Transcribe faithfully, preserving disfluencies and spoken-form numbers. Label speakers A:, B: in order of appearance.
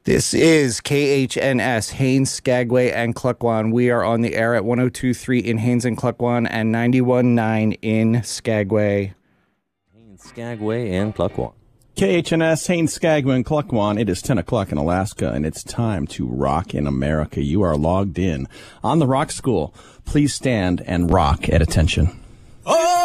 A: This is K H N S, Haines, Skagway, and Klukwan. We are on the air at one oh two point three in Haines and Klukwan and ninety-one point nine in Skagway.
B: Haines, Skagway, and Klukwan.
C: K H N S, Haines, Skagway, and Klukwan. It is ten o'clock in Alaska, and it's time to rock in America. You are logged in on the Rock School. Please stand and rock at attention.
D: Oh!